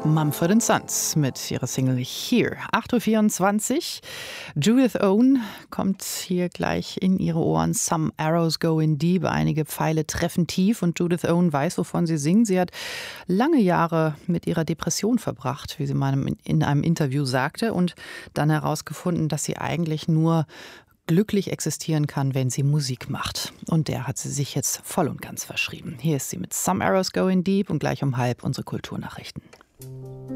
Mumford & Sons mit ihrer Single Here. 8:24 Uhr. Judith Owen kommt hier gleich in ihre Ohren. Some arrows go in deep. Einige Pfeile treffen tief. Und Judith Owen weiß, wovon sie singt. Sie hat lange Jahre mit ihrer Depression verbracht, wie sie mal in einem Interview sagte. Und dann herausgefunden, dass sie eigentlich nur glücklich existieren kann, wenn sie Musik macht. Und der hat sie sich jetzt voll und ganz verschrieben. Hier ist sie mit Some Arrows Go in Deep und gleich um 12:30 unsere Kulturnachrichten.